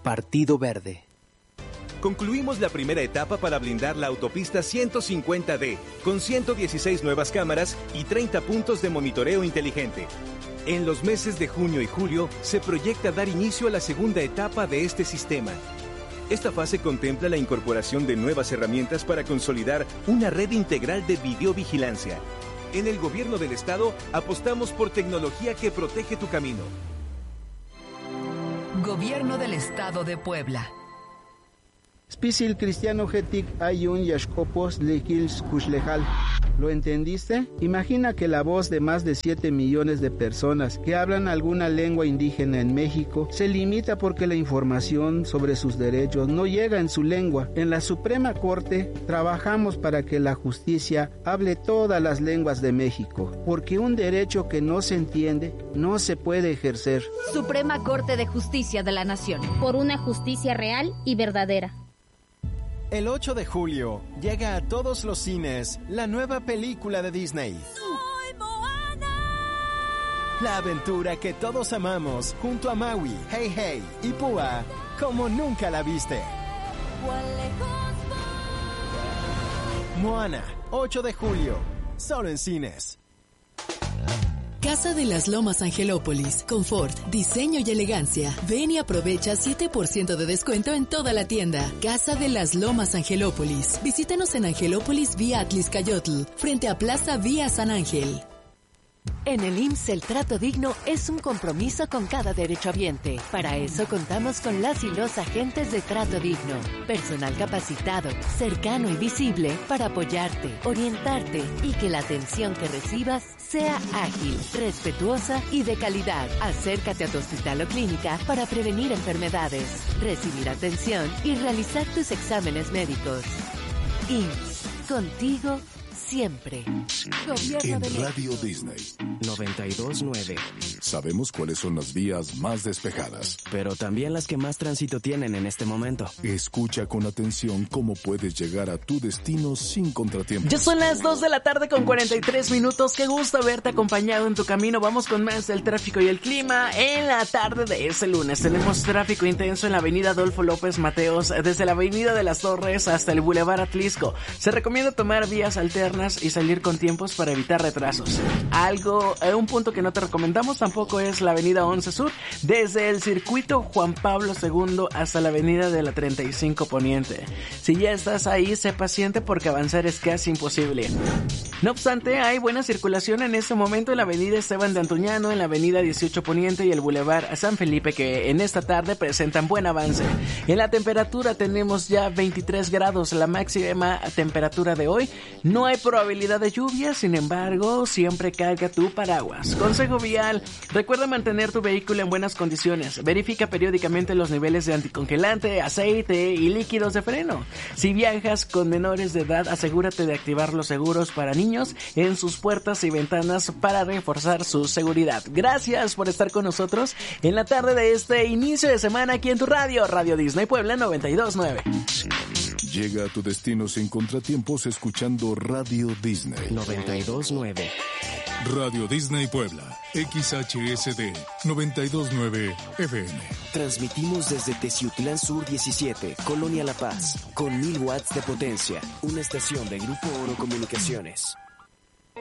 Partido Verde. Concluimos la primera etapa para blindar la autopista 150D, con 116 nuevas cámaras y 30 puntos de monitoreo inteligente. En los meses de junio y julio se proyecta dar inicio a la segunda etapa de este sistema. Esta fase contempla la incorporación de nuevas herramientas para consolidar una red integral de videovigilancia. En el Gobierno del Estado apostamos por tecnología que protege tu camino. Gobierno del Estado de Puebla. Spisil cristiano getic ayun yashkopos lekils kushlejal. ¿Lo entendiste? Imagina que la voz de más de 7 millones de personas que hablan alguna lengua indígena en México se limita porque la información sobre sus derechos no llega en su lengua. En la Suprema Corte trabajamos para que la justicia hable todas las lenguas de México, porque un derecho que no se entiende no se puede ejercer. Suprema Corte de Justicia de la Nación. Por una justicia real y verdadera. El 8 de julio llega a todos los cines la nueva película de Disney. ¡Soy Moana! La aventura que todos amamos junto a Maui, Hey Hey y Púa como nunca la viste. Moana, 8 de julio, solo en cines. Casa de las Lomas Angelópolis. Confort, diseño y elegancia. Ven y aprovecha 7% de descuento en toda la tienda. Casa de las Lomas Angelópolis. Visítanos en Angelópolis vía Atliscayotl, frente a Plaza Vía San Ángel. En el IMSS el trato digno es un compromiso con cada derechohabiente. Para eso contamos con las y los agentes de trato digno. Personal capacitado, cercano y visible para apoyarte, orientarte y que la atención que recibas sea ágil, respetuosa y de calidad. Acércate a tu hospital o clínica para prevenir enfermedades, recibir atención y realizar tus exámenes médicos. IMSS, contigo siempre. Gobierno de Radio Disney 92.9. Sabemos cuáles son las vías más despejadas, pero también las que más tránsito tienen en este momento. Escucha con atención cómo puedes llegar a tu destino sin contratiempos. Ya son las 2 de la tarde con 43 minutos. Qué gusto haberte acompañado en tu camino. Vamos con más del tráfico y el clima. En la tarde de este lunes tenemos tráfico intenso en la avenida Adolfo López Mateos, desde la avenida de las Torres hasta el Boulevard Atlisco. Se recomienda tomar vías alternas y salir con tiempos para evitar retrasos. Un punto que no te recomendamos tampoco es la avenida 11 Sur, desde el circuito Juan Pablo II hasta la avenida de la 35 Poniente. Si ya estás ahí, sé paciente porque avanzar es casi imposible. No obstante, hay buena circulación en este momento en la avenida Esteban de Antuñano, en la avenida 18 Poniente y el Boulevard San Felipe, que en esta tarde presentan buen avance. En la temperatura tenemos ya 23 grados, la máxima temperatura de hoy. No hay probabilidad de lluvia, sin embargo, siempre carga tu paraguas. Consejo vial: recuerda mantener tu vehículo en buenas condiciones. Verifica periódicamente los niveles de anticongelante, aceite y líquidos de freno. Si viajas con menores de edad, asegúrate de activar los seguros para niños en sus puertas y ventanas para reforzar su seguridad. Gracias por estar con nosotros en la tarde de este inicio de semana aquí en tu radio, Radio Disney Puebla 92.9. Llega a tu destino sin contratiempos escuchando Radio Disney 92.9. Radio Disney Puebla, XHSD 92.9 FM. Transmitimos desde Teciutlán Sur 17, Colonia La Paz, con 1000 watts de potencia. Una estación de Grupo Oro Comunicaciones.